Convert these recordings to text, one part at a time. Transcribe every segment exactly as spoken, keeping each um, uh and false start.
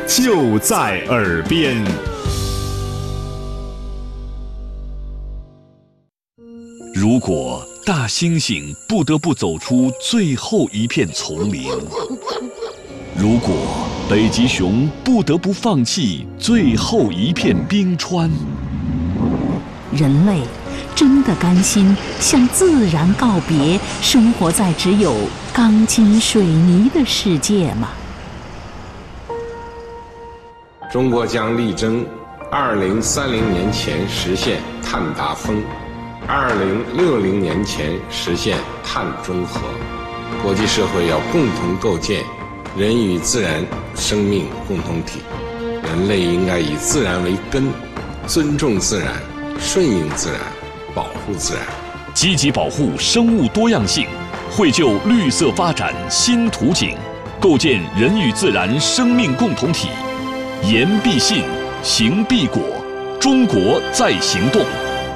就在耳边。如果大猩猩不得不走出最后一片丛林，如果北极熊不得不放弃最后一片冰川， 人类真的甘心向自然告别，生活在只有钢筋水泥的世界吗？ 中国将力争二零三零年前实现碳达峰，二零六零年前实现碳中和。国际社会要共同构建人与自然生命共同体，人类应该以自然为根，尊重自然，顺应自然，保护自然， 积极保护生物多样性，绘就绿色发展新图景，构建人与自然生命共同体。言必信，行必果，中国在行动。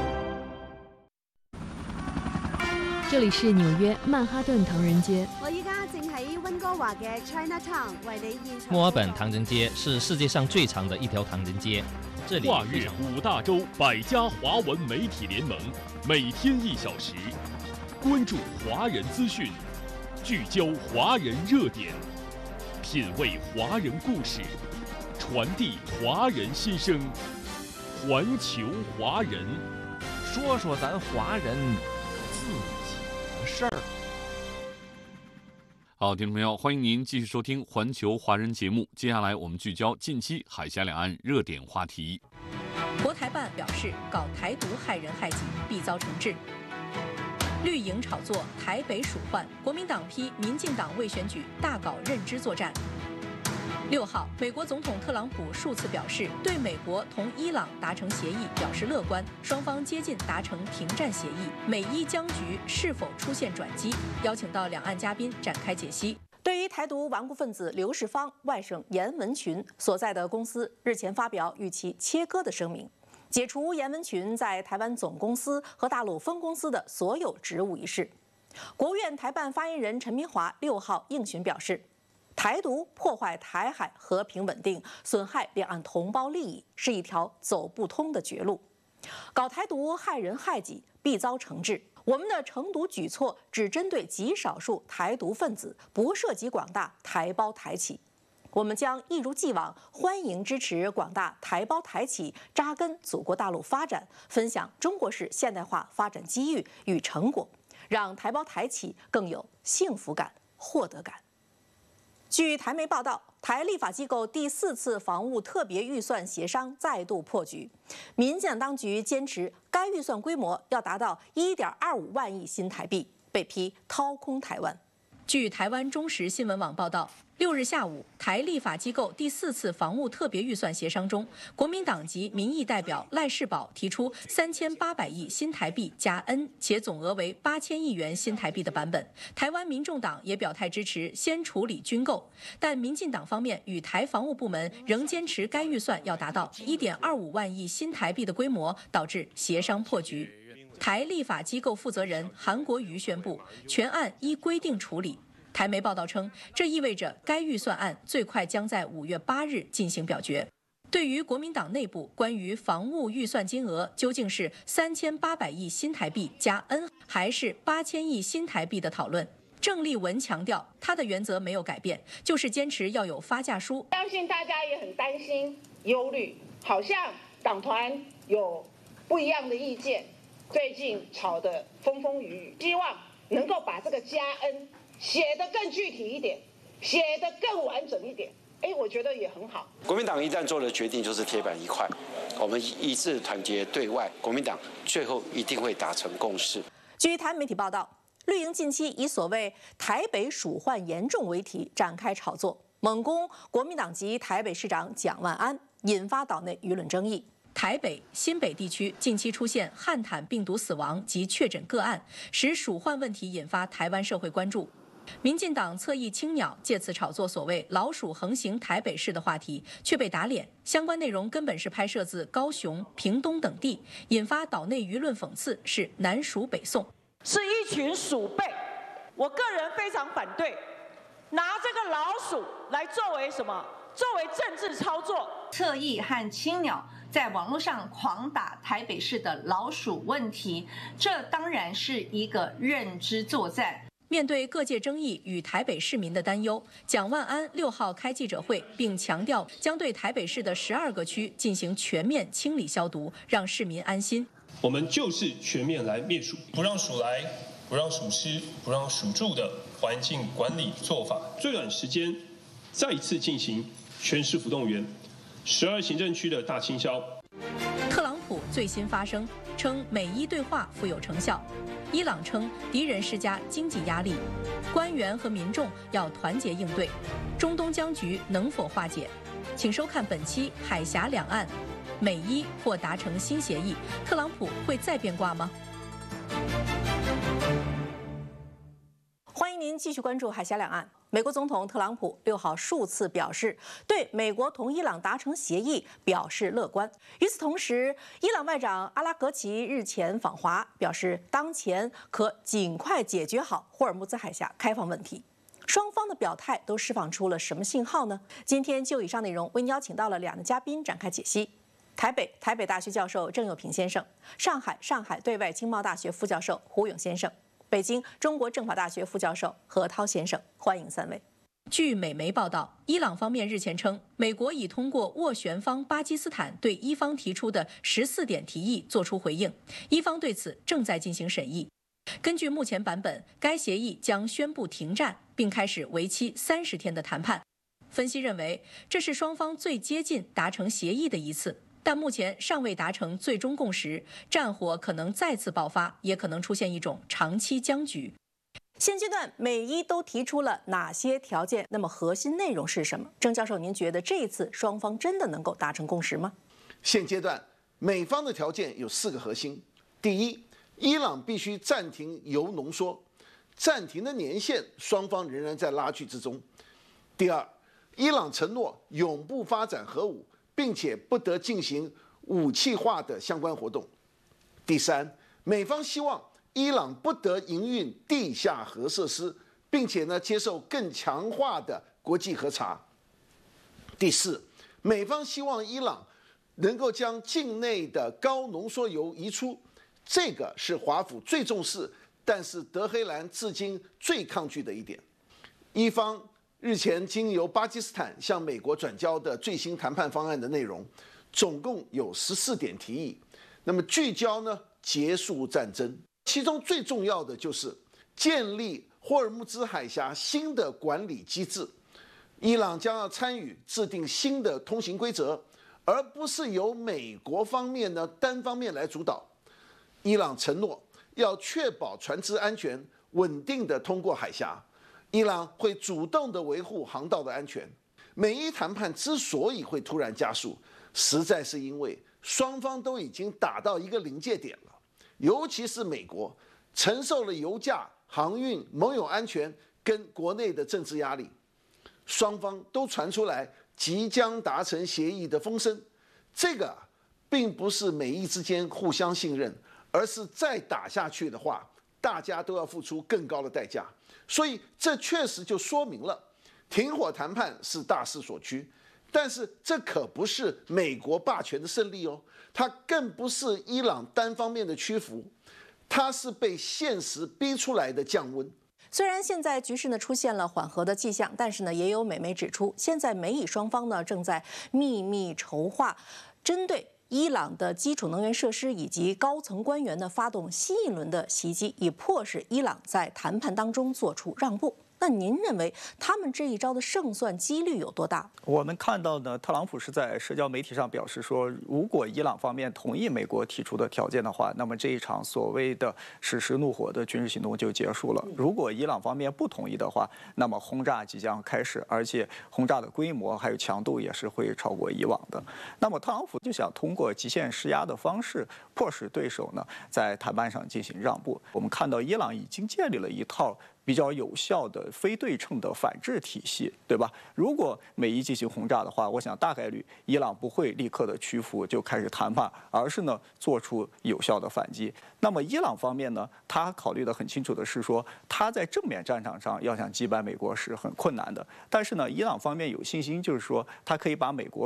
这里是纽約曼哈頓唐人街。 我依家正喺溫哥華嘅 Chinatown 為你現場。 墨爾本唐人街是世界上最長的一條唐人街。這裡跨越五大洲百家華文媒體聯盟，每天一小時，關注華人資訊，聚焦華人熱點，品味華人故事，傳遞華人心聲，環球華人， 說說咱華人自己的事兒。 好，听众朋友，欢迎您继续收听环球华人节目。接下来我们聚焦近期海峡两岸热点话题。 国台办表示，搞台独害人害己，必遭惩治。绿营炒作台北蜀换，国民党批民进党为选举大搞认知作战。六号，美国总统特朗普数次表示对美国同伊朗达成协议表示乐观，双方接近达成停战协议，美伊僵局是否出现转机？邀请到两岸嘉宾展开解析。对于台独顽固分子刘世芳外甥严文群所在的公司日前发表与其切割的声明，解除严文群在台湾总公司和大陆分公司的所有职务一事。国务院台办发言人陈明华六号应询表示，台独破坏台海和平稳定，损害两岸同胞利益，是一条走不通的绝路。搞台独害人害己，必遭惩治。我们的惩毒举措只针对极少数台独分子，不涉及广大台胞台企。我们将一如既往欢迎支持广大台胞台企扎根祖国大陆发展，分享中国式现代化发展机遇与成果，让台胞台企更有幸福感、获得感。据台媒报道，台立法机构第四次防务特别预算协商再度破局，民进党当局坚持该预算规模要达到一点二五万亿新台币，被批掏空台湾。据台湾中时新闻网报道，六日下午，台立法机构第四次防务特别预算协商中，国民党籍民意代表赖世宝提出三千八百亿新台币加 N， 且总额为八千亿元新台币的版本。台湾民众党也表态支持先处理军购，但民进党方面与台防务部门仍坚持该预算要达到一点二五万亿新台币的规模，导致协商破局。台立法机构负责人韩国瑜宣布，全案依规定处理。台媒报道称，这意味着该预算案最快将在五月八日进行表决。对于国民党内部关于防务预算金额究竟是三千八百亿新台币加 N 还是八千亿新台币的讨论，郑丽文强调，他的原则没有改变，就是坚持要有发价书。 相信大家也很担心、忧虑，好像党团有不一样的意见，最近吵得风风雨雨，希望能够把这个加 N 写得更具体一点，写得更完整一点。哎，我觉得也很好。 国民党一旦做了决定，就是铁板一块。我们一致团结对外，国民党最后一定会达成共识。 据台媒体报道，绿营近期以所谓“台北蜀换严重”为题展开炒作，猛攻国民党籍台北市长蒋万安，引发岛内舆论争议。台北、新北地区近期出现汉坦病毒死亡及确诊个案，使鼠患问题引发台湾社会关注。民进党侧翼青鸟借此炒作所谓“老鼠横行台北市”的话题，却被打脸。相关内容根本是拍摄自高雄、屏东等地，引发岛内舆论讽刺是南鼠北宋， 是一群鼠辈。我个人非常反对拿这个老鼠来作为什么作为政治操作， 侧翼和青鸟在网络上狂打台北市的老鼠问题，这当然是一个认知作战。面对各界争议与台北市民的担忧，蒋万安六号开记者会，并强调将对台北市的十二个区进行全面清理消毒，让市民安心。 我们就是全面来灭鼠，不让鼠来，不让鼠吃，不让鼠住的环境管理做法，最短时间再一次进行全市府动员，十二行政区的大清消。 特朗普最新发声，称美伊对话富有成效。伊朗称敌人施加经济压力，官员和民众要团结应对。中东僵局能否化解？请收看本期《海峡两岸》，美伊或达成新协议，特朗普会再变卦吗？欢迎您继续关注《海峡两岸》。美国总统特朗普六号数次表示对美国同伊朗达成协议表示乐观。与此同时，伊朗外长阿拉格齐日前访华，表示当前可尽快解决好霍尔木兹海峡开放问题。双方的表态都释放出了什么信号呢？今天就以上内容为您邀请到了两位嘉宾展开解析。台北台北大学教授郑佑平先生，上海上海对外经贸大学副教授胡勇先生，北京中国政法大学副教授何涛先生，欢迎三位。据美媒报道，伊朗方面日前称，美国已通过斡旋方巴基斯坦对伊方提出的十四点提议作出回应，伊方对此正在进行审议。根据目前版本，该协议将宣布停战，并开始为期三十天的谈判。分析认为，这是双方最接近达成协议的一次。但目前尚未达成最终共识，战火可能再次爆发，也可能出现一种长期僵局。现阶段美伊都提出了哪些条件？那么核心内容是什么？郑教授，您觉得这一次双方真的能够达成共识吗？ 现阶段美方的条件有四个核心：第一，伊朗必须暂停铀浓缩，暂停的年限双方仍然在拉锯之中；第二，伊朗承诺永不发展核武，并且不得进行武器化的相关活动。第三，美方希望伊朗不得营运地下核设施，并且呢接受更强化的国际核查。第四，美方希望伊朗能够将境内的高浓缩铀移出，这个是华府最重视，但是德黑兰至今最抗拒的一点。伊方日前经由巴基斯坦向美国转交的最新谈判方案的内容，总共有十四点提议。那么聚焦呢，结束战争，其中最重要的就是建立霍尔木兹海峡新的管理机制。伊朗将要参与制定新的通行规则，而不是由美国方面呢单方面来主导。伊朗承诺要确保船只安全，稳定的通过海峡。伊朗会主动地维护航道的安全。美伊谈判之所以会突然加速，实在是因为双方都已经打到一个临界点了，尤其是美国承受了油价、航运、盟友安全跟国内的政治压力，双方都传出来即将达成协议的风声。这个并不是美伊之间互相信任，而是再打下去的话，大家都要付出更高的代价。所以这确实就说明了停火谈判是大势所趋，但是这可不是美国霸权的胜利哦，它更不是伊朗单方面的屈服，它是被现实逼出来的降温。 虽然现在局势呢出现了缓和的迹象，但是呢也有美媒指出，现在美以双方呢正在秘密筹划针对伊朗的基础能源设施以及高层官员呢发动新一轮的袭击，以迫使伊朗在谈判当中做出让步。那您认为他们这一招的胜算几率有多大？ 我们看到呢，特朗普是在社交媒体上表示说，如果伊朗方面同意美国提出的条件的话，那么这一场所谓的史诗怒火的军事行动就结束了。如果伊朗方面不同意的话，那么轰炸即将开始，而且轰炸的规模还有强度也是会超过以往的。那么特朗普就想通过极限施压的方式，迫使对手呢在谈判上进行让步。我们看到伊朗已经建立了一套比较有效的非对称的反制体系，对吧？如果美伊进行轰炸的话，我想大概率伊朗不会立刻的屈服就开始谈判，而是呢做出有效的反击。那么伊朗方面呢，他考虑的很清楚的是说，他在正面战场上要想击败美国是很困难的，但是呢，伊朗方面有信心，就是说他可以把美国